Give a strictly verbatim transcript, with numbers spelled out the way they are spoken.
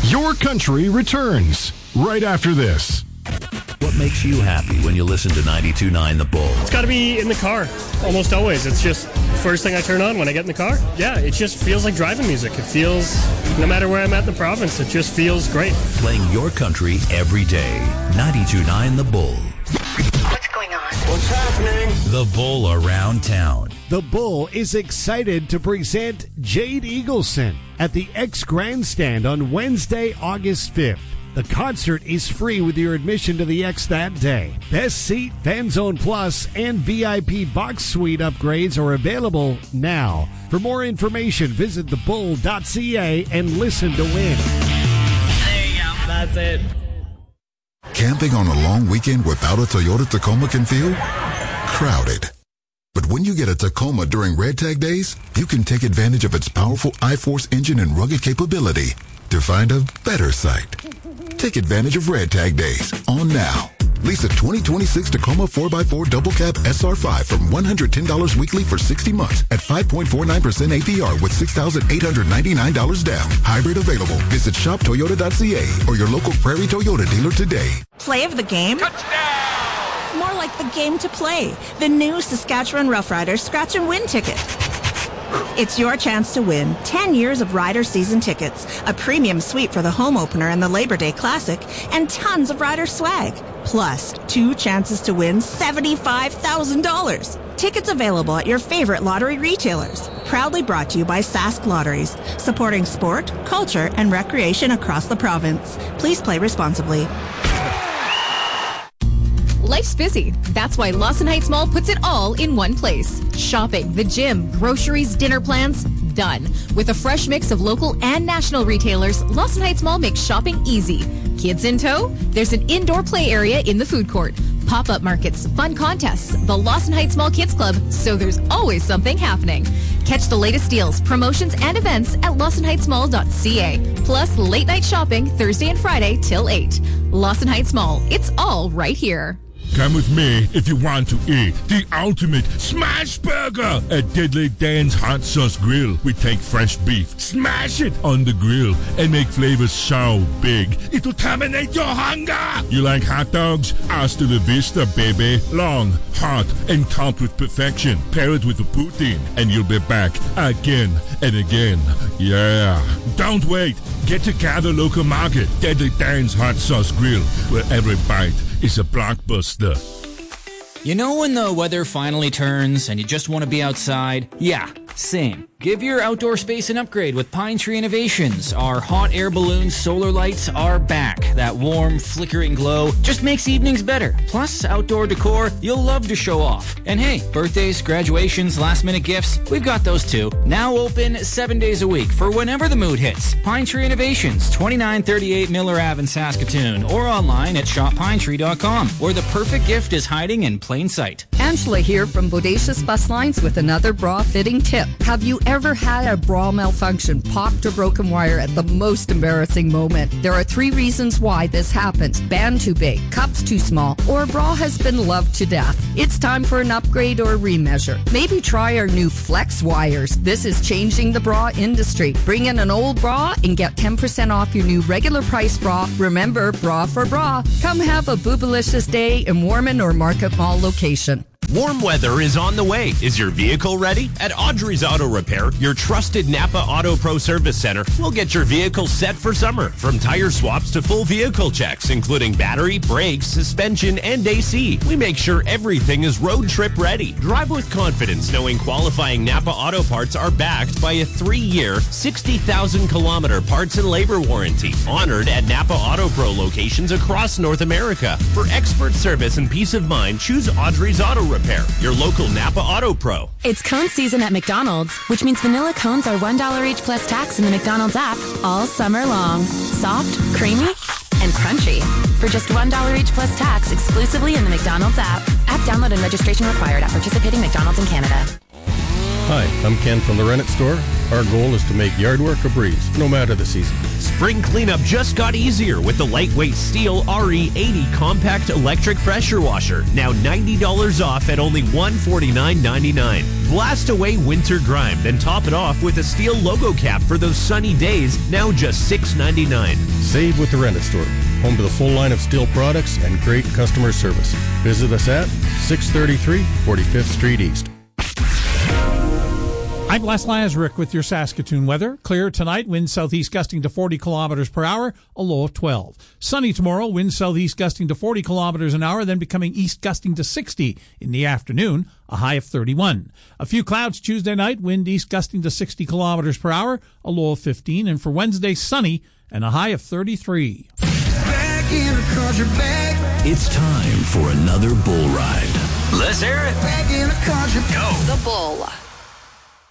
Your Country returns right after this. What makes you happy when you listen to ninety-two point nine The Bull? It's got to be in the car, almost always. It's just first thing I turn on when I get in the car. Yeah, it just feels like driving music. It feels, no matter where I'm at in the province, it just feels great. Playing your country every day. ninety-two point nine The Bull. What's going on? What's happening? The Bull Around Town. The Bull is excited to present Jade Eagleson at the X Grandstand on Wednesday, August fifth. The concert is free with your admission to the X that day. Best Seat, Fan Zone Plus, and V I P Box Suite upgrades are available now. For more information, visit the bull dot c a and listen to win. There you go. That's it. Camping on a long weekend without a Toyota Tacoma can feel crowded. But when you get a Tacoma during Red Tag Days, you can take advantage of its powerful iForce engine and rugged capability to find a better site. Take advantage of Red Tag Days on now. Lease a twenty twenty-six Tacoma four by four Double Cab S R five from one hundred ten dollars weekly for sixty months at five point four nine percent A P R with six thousand eight hundred ninety-nine dollars down. Hybrid available. Visit shop toyota dot c a or your local Prairie Toyota dealer today. Play of the game? Touchdown! More like the game to play. The new Saskatchewan Roughriders Scratch and Win ticket. It's your chance to win ten years of Rider season tickets, a premium suite for the home opener and the Labor Day Classic, and tons of Rider swag. Plus, two chances to win seventy-five thousand dollars. Tickets available at your favorite lottery retailers. Proudly brought to you by Sask Lotteries, supporting sport, culture, and recreation across the province. Please play responsibly. Life's busy. That's why Lawson Heights Mall puts it all in one place. Shopping, the gym, groceries, dinner plans, done. With a fresh mix of local and national retailers, Lawson Heights Mall makes shopping easy. Kids in tow? There's an indoor play area in the food court. Pop-up markets, fun contests, the Lawson Heights Mall Kids Club, so there's always something happening. Catch the latest deals, promotions, and events at lawson heights mall dot c a. Plus, late night shopping Thursday and Friday till eight. Lawson Heights Mall, it's all right here. Come with me if you want to eat the ultimate smash burger at Deadly Dan's Hot Sauce Grill. We take fresh beef, smash it on the grill, and make flavors so big it'll terminate your hunger. You like hot dogs? Hasta la vista, baby. Long, hot, and topped with perfection. Pair it with a poutine, and you'll be back again and again. Yeah. Don't wait. Get to Gather Local Market, Deadly Dan's Hot Sauce Grill, where every bite is a blockbuster. You know when the weather finally turns and you just want to be outside? Yeah, same. Give your outdoor space an upgrade with Pine Tree Innovations. Our hot air balloon solar lights are back. That warm, flickering glow just makes evenings better. Plus, outdoor decor you'll love to show off. And hey, birthdays, graduations, last-minute gifts, we've got those too. Now open seven days a week for whenever the mood hits. Pine Tree Innovations, twenty-nine thirty-eight Miller Avenue in Saskatoon, or online at shop pine tree dot com, where the perfect gift is hiding in plain sight. Angela here from Bodacious Bus Lines with another bra fitting tip. Have you ever had a bra malfunction, popped or broken wire at the most embarrassing moment? There are three reasons why this happens. Band too big, cups too small, or a bra has been loved to death. It's time for an upgrade or a remeasure. Maybe try our new Flex wires. This is changing the bra industry. Bring in an old bra and get ten percent off your new regular price bra. Remember, bra for bra. Come have a boobalicious day in Warman or Market Mall location. Warm weather is on the way. Is your vehicle ready? At Audrey's Auto Repair, your trusted Napa Auto Pro Service Center, will get your vehicle set for summer. From tire swaps to full vehicle checks, including battery, brakes, suspension, and A C. We make sure everything is road trip ready. Drive with confidence knowing qualifying Napa Auto Parts are backed by a three-year, sixty thousand kilometer parts and labor warranty. Honored at Napa Auto Pro locations across North America. For expert service and peace of mind, choose Audrey's Auto Repair, your local Napa Auto Pro. It's cone season at McDonald's, which means vanilla cones are one dollar each plus tax in the McDonald's app all summer long. Soft, creamy, and crunchy. For just one dollar each plus tax exclusively in the McDonald's app. App download and registration required at participating McDonald's in Canada. Hi, I'm Ken from the Rennet Store. Our goal is to make yard work a breeze, no matter the season. Spring cleanup just got easier with the lightweight steel R E eighty compact electric pressure washer. Now ninety dollars off at only one hundred forty-nine ninety-nine. Blast away winter grime, then top it off with a steel logo cap for those sunny days, now just six ninety-nine. Save with the Rennet Store, home to the full line of steel products and great customer service. Visit us at six thirty-three forty-fifth Street East. I'm Les Lazaruk with your Saskatoon weather. Clear tonight, winds southeast gusting to forty kilometers per hour, a low of twelve. Sunny tomorrow, winds southeast gusting to forty kilometers an hour, then becoming east gusting to sixty in the afternoon, a high of thirty-one. A few clouds Tuesday night, wind east gusting to sixty kilometers per hour, a low of fifteen. And for Wednesday, sunny and a high of thirty-three. Back in the country bag. It's time for another bull ride. Let's hear it. Back in the country. Go. The Bull.